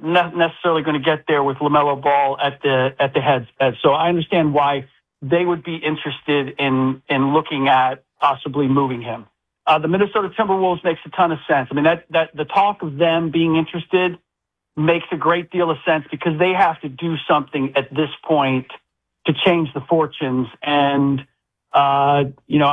necessarily going to get there with LaMelo Ball at the head. So I understand why they would be interested in looking at possibly moving him. The Minnesota Timberwolves makes a ton of sense. I mean, that the talk of them being interested makes a great deal of sense because they have to do something at this point to change the fortunes. And, I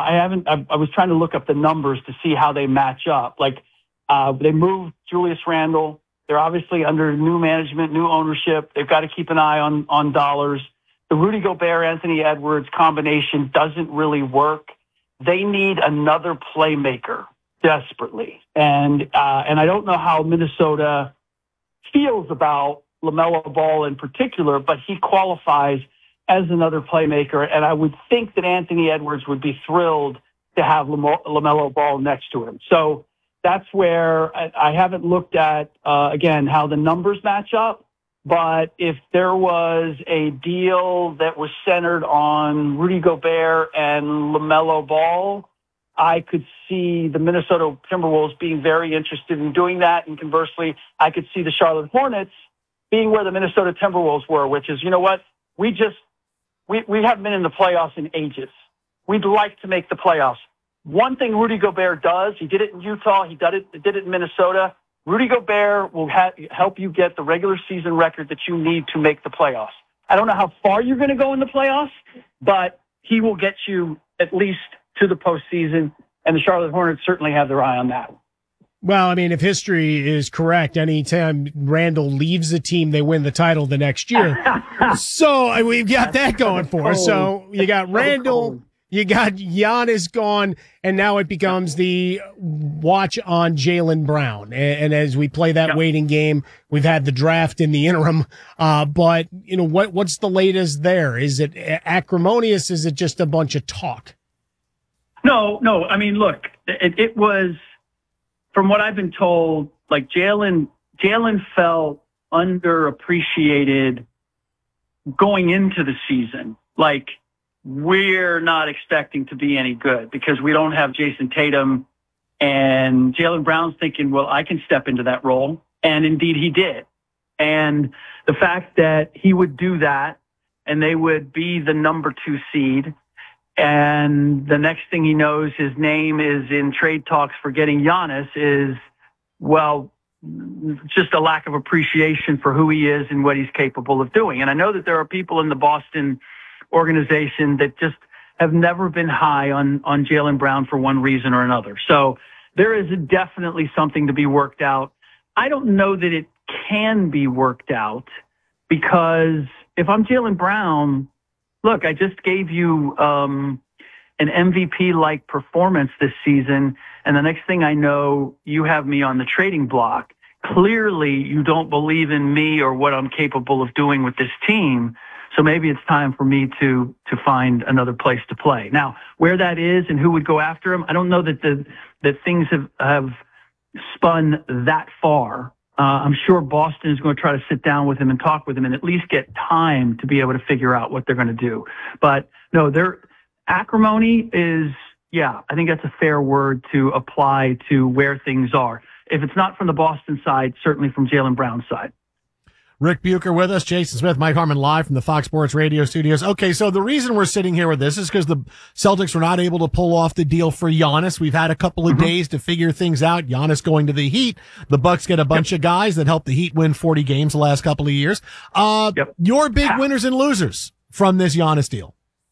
was trying to look up the numbers to see how they match up. Like, they moved Julius Randle. They're obviously under new management, new ownership. They've got to keep an eye on dollars. The Rudy Gobert, Anthony Edwards combination doesn't really work. They need another playmaker desperately. And I don't know how Minnesota feels about LaMelo Ball in particular, but he qualifies as another playmaker. And I would think that Anthony Edwards would be thrilled to have LaMelo Ball next to him. So that's where I haven't looked at, again, how the numbers match up. But if there was a deal that was centered on Rudy Gobert and LaMelo Ball, I could see the Minnesota Timberwolves being very interested in doing that. And conversely, I could see the Charlotte Hornets being where the Minnesota Timberwolves were, which is, you know what, we haven't been in the playoffs in ages. We'd like to make the playoffs. One thing Rudy Gobert does, he did it in Utah, he did it in Minnesota. Rudy Gobert will help you get the regular season record that you need to make the playoffs. I don't know how far you're going to go in the playoffs, but he will get you at least to the postseason, and the Charlotte Hornets certainly have their eye on that. Well, I mean, if history is correct, anytime Randall leaves the team, they win the title the next year. So we've got that going for us. So you got Randall, you got Giannis gone, and now it becomes the watch on Jaylen Brown. And as we play that waiting game, we've had the draft in the interim. But what's the latest there? Is it acrimonious? Is it just a bunch of talk? No. I mean, look, it was, from what I've been told, like Jaylen felt underappreciated going into the season. Like, we're not expecting to be any good because we don't have Jason Tatum, and Jaylen Brown's thinking, well, I can step into that role. And indeed he did. And the fact that he would do that and they would be the number 2 seed, and the next thing he knows, his name is in trade talks for getting Giannis, is, well, just a lack of appreciation for who he is and what he's capable of doing. And I know that there are people in the Boston organization that just have never been high on Jaylen Brown for one reason or another. So there is definitely something to be worked out. I don't know that it can be worked out because if I'm Jaylen Brown, look, I just gave you an MVP-like performance this season, and the next thing I know, you have me on the trading block. Clearly, you don't believe in me or what I'm capable of doing with this team, so maybe it's time for me to find another place to play. Now, where that is and who would go after him, I don't know that things have spun that far. I'm sure Boston is going to try to sit down with him and talk with him and at least get time to be able to figure out what they're going to do. But no, their acrimony is, I think that's a fair word to apply to where things are. If it's not from the Boston side, certainly from Jaylen Brown's side. Rick Bucher with us, Jason Smith, Mike Harmon live from the Fox Sports Radio studios. Okay, so the reason we're sitting here with this is because the Celtics were not able to pull off the deal for Giannis. We've had a couple of days to figure things out. Giannis going to the Heat. The Bucks get a bunch of guys that helped the Heat win 40 games the last couple of years. Your big winners and losers from this Giannis deal.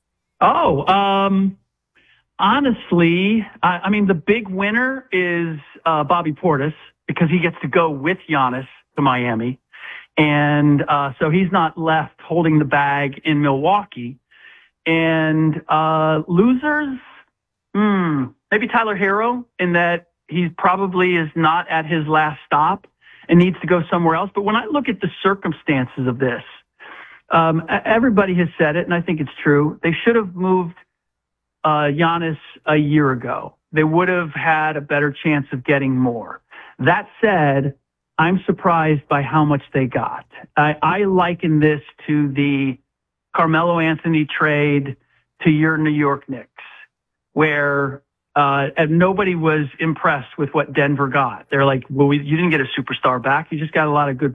Honestly, I mean, the big winner is Bobby Portis because he gets to go with Giannis to Miami. And so he's not left holding the bag in Milwaukee. And losers, maybe Tyler Hero, in that he probably is not at his last stop and needs to go somewhere else. But when I look at the circumstances of this, everybody has said it, and I think it's true. They should have moved Giannis a year ago. They would have had a better chance of getting more. That said, I'm surprised by how much they got. I liken this to the Carmelo Anthony trade to your New York Knicks, where and nobody was impressed with what Denver got. They're like, well, you didn't get a superstar back. You just got a lot of good